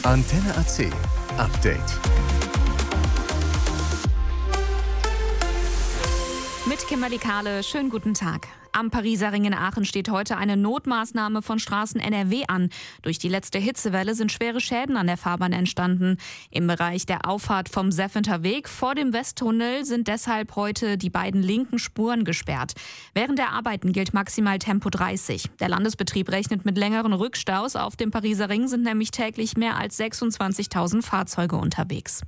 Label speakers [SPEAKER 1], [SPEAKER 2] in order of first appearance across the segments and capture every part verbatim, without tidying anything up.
[SPEAKER 1] Antenne A C Update.
[SPEAKER 2] Mit Kimberly Kahle, schönen guten Tag. Am Pariser Ring in Aachen steht heute eine Notmaßnahme von Straßen N R W an. Durch die letzte Hitzewelle sind schwere Schäden an der Fahrbahn entstanden. Im Bereich der Auffahrt vom Seffenter Weg vor dem Westtunnel sind deshalb heute die beiden linken Spuren gesperrt. Während der Arbeiten gilt maximal Tempo dreißig. Der Landesbetrieb rechnet mit längeren Rückstaus. Auf dem Pariser Ring sind nämlich täglich mehr als sechsundzwanzigtausend Fahrzeuge unterwegs.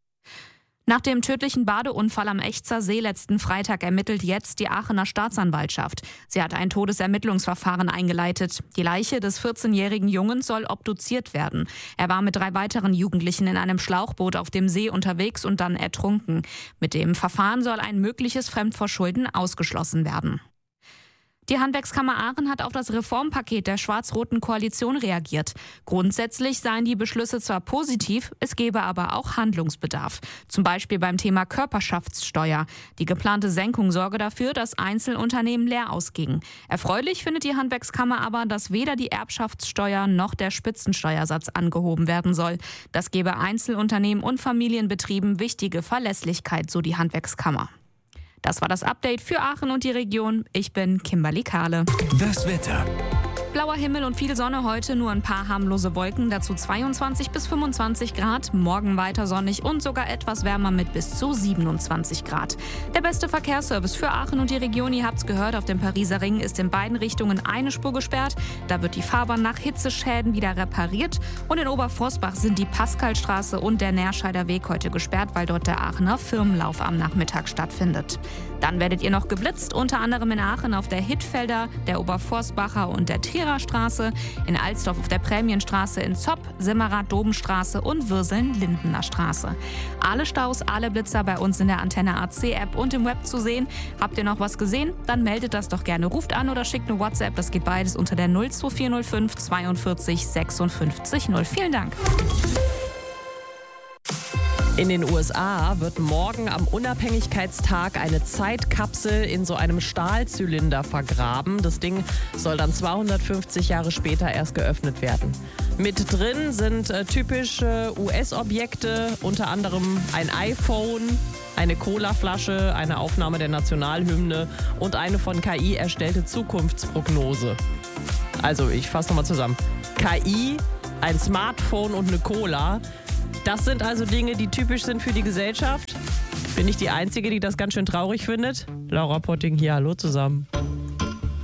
[SPEAKER 2] Nach dem tödlichen Badeunfall am Echzer See letzten Freitag ermittelt jetzt die Aachener Staatsanwaltschaft. Sie hat ein Todesermittlungsverfahren eingeleitet. Die Leiche des vierzehnjährigen Jungen soll obduziert werden. Er war mit drei weiteren Jugendlichen in einem Schlauchboot auf dem See unterwegs und dann ertrunken. Mit dem Verfahren soll ein mögliches Fremdverschulden ausgeschlossen werden. Die Handwerkskammer Aachen hat auf das Reformpaket der schwarz-roten Koalition reagiert. Grundsätzlich seien die Beschlüsse zwar positiv, es gebe aber auch Handlungsbedarf. Zum Beispiel beim Thema Körperschaftssteuer. Die geplante Senkung sorge dafür, dass Einzelunternehmen leer ausgingen. Erfreulich findet die Handwerkskammer aber, dass weder die Erbschaftssteuer noch der Spitzensteuersatz angehoben werden soll. Das gebe Einzelunternehmen und Familienbetrieben wichtige Verlässlichkeit, so die Handwerkskammer. Das war das Update für Aachen und die Region. Ich bin Kimberly Kahle.
[SPEAKER 1] Das Wetter.
[SPEAKER 2] Blauer Himmel und viel Sonne heute, nur ein paar harmlose Wolken, dazu zweiundzwanzig bis fünfundzwanzig Grad. Morgen weiter sonnig und sogar etwas wärmer mit bis zu siebenundzwanzig Grad. Der beste Verkehrsservice für Aachen und die Region, ihr habt's gehört, auf dem Pariser Ring ist in beiden Richtungen eine Spur gesperrt. Da wird die Fahrbahn nach Hitzeschäden wieder repariert. Und in Oberforstbach sind die Pascalstraße und der Nerscheider Weg heute gesperrt, weil dort der Aachener Firmenlauf am Nachmittag stattfindet. Dann werdet ihr noch geblitzt, unter anderem in Aachen auf der Hittfelder, der Oberforstbacher und der Trierer Straße, in Alsdorf auf der Prämienstraße, in Zopp, Simmerath, Dobenstraße und Würseln-Lindener Straße. Alle Staus, alle Blitzer bei uns in der Antenne A C App und im Web zu sehen. Habt ihr noch was gesehen? Dann meldet das doch gerne. Ruft an oder schickt eine WhatsApp. Das geht beides unter der null zwei vier null fünf zweiundvierzig sechsundfünfzig null. Vielen Dank.
[SPEAKER 3] In den U S A wird morgen am Unabhängigkeitstag eine Zeitkapsel in so einem Stahlzylinder vergraben. Das Ding soll dann zweihundertfünfzig Jahre später erst geöffnet werden. Mit drin sind äh, typische U S-Objekte, unter anderem ein iPhone, eine Colaflasche, eine Aufnahme der Nationalhymne und eine von K I erstellte Zukunftsprognose. Also ich fasse nochmal zusammen. K I, ein Smartphone und eine Cola. Das sind also Dinge, die typisch sind für die Gesellschaft. Bin ich die Einzige, die das ganz schön traurig findet? Laura Potting hier, hallo zusammen.